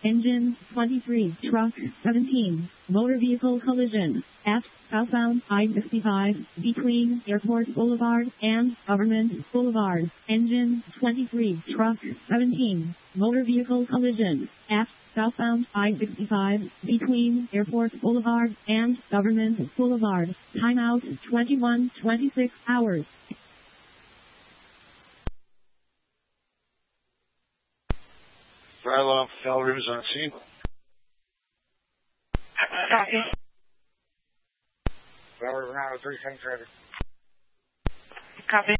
Engine 23. Truck 17. Motor vehicle collision. At southbound I-65 between Airport Boulevard and Government Boulevard. Engine 23. Truck 17. Motor vehicle collision. At southbound I-65 between Airport Boulevard and Government Boulevard. Timeout 21:26 hours. Fire alarm for Fall Rivers on scene. Copy. Fire around 37 traffic. Copy.